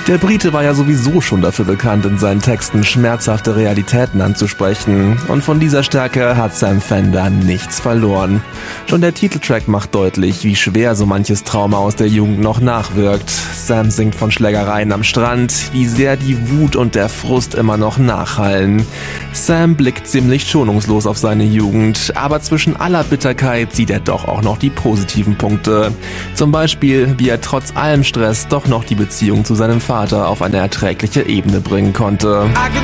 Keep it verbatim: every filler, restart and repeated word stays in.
Der Brite war ja sowieso schon dafür bekannt, in seinen Texten schmerzhafte Realitäten anzusprechen. Und von dieser Stärke hat Sam Fender nichts verloren. Schon der Titeltrack macht deutlich, wie schwer so manches Trauma aus der Jugend noch nachwirkt. Sam singt von Schlägereien am Strand, wie sehr die Wut und der Frust immer noch nachhallen. Sam blickt ziemlich schonungslos auf seine Jugend, aber zwischen aller Bitterkeit sieht er doch auch noch die positiven Punkte. Zum Beispiel, wie er trotz allem Stress doch noch die Beziehung zu seinem Vater auf eine erträgliche Ebene bringen konnte.